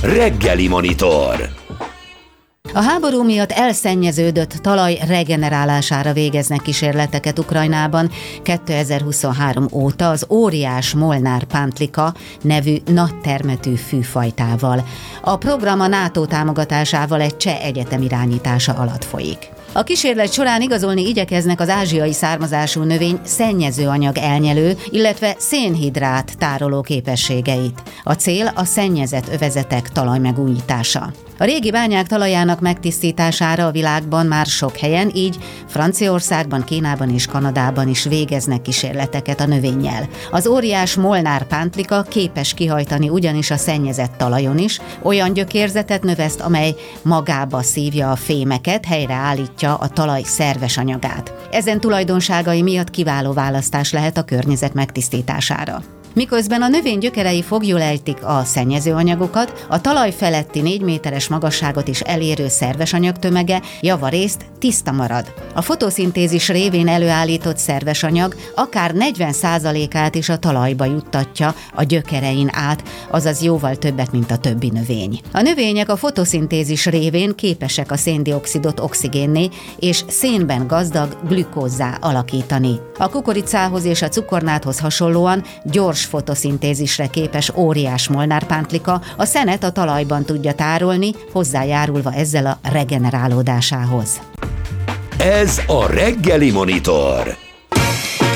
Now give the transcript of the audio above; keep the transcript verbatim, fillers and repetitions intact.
Reggeli Monitor. A háború miatt elszennyeződött talaj regenerálására végeznek kísérleteket Ukrajnában. kétezer-huszonhárom óta az óriás Molnár pántlika nevű nagytermetű fűfajtával. A program a NATO támogatásával egy cseh egyetem irányítása alatt folyik. A kísérlet során igazolni igyekeznek az ázsiai származású növény szennyezőanyag elnyelő, illetve szénhidrát tároló képességeit. A cél a szennyezett övezetek talajmegújítása. A régi bányák talajának megtisztítására a világban már sok helyen, így Franciaországban, Kínában és Kanadában is végeznek kísérleteket a növényel. Az óriás Molnár pántlika képes kihajtani ugyanis a szennyezett talajon is, olyan gyökérzetet növeszt, amely magába szívja a fémeket, helyreállítja a talaj szerves anyagát. Ezen tulajdonságai miatt kiváló választás lehet a környezet megtisztítására. Miközben a növény gyökerei foglyul ejtik a szennyezőanyagokat, a talaj feletti négy méteres magasságot is elérő szerves anyagtömege javarészt tiszta marad. A fotoszintézis révén előállított szerves anyag akár negyven százalékát is a talajba juttatja a gyökerein át, azaz jóval többet, mint a többi növény. A növények a fotoszintézis révén képesek a széndioxidot oxigénné és szénben gazdag glükózzá alakítani. A kukoricához és a cukornáthoz hasonlóan gyors fotoszintézisre képes óriás Molnár pántlika a szenet a talajban tudja tárolni, hozzájárulva ezzel a regenerálódásához. Ez a Reggeli Monitor.